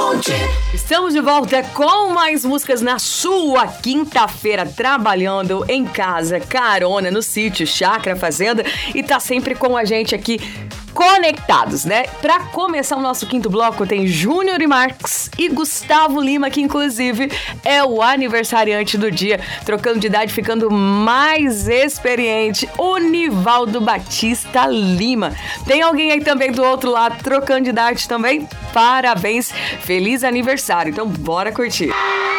Estamos de volta com mais músicas na sua quinta-feira, trabalhando em casa, carona, no sítio, chácara, fazenda, e tá sempre com a gente aqui conectados, né? Pra começar o nosso quinto bloco, tem Júnior e Marx e Gustavo Lima, que inclusive é o aniversariante do dia, trocando de idade, ficando mais experiente, o Nivaldo Batista Lima. Tem alguém aí também do outro lado, trocando de idade também? Parabéns, feliz aniversário. Então bora curtir.